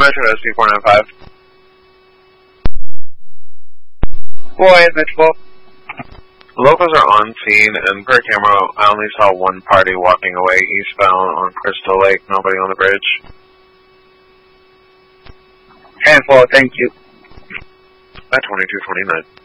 Metro SP495. Boy, Metro. Locals are on scene, and per camera, I only saw one party walking away eastbound on Crystal Lake. Nobody on the bridge. 10-4, thank you. At 2229.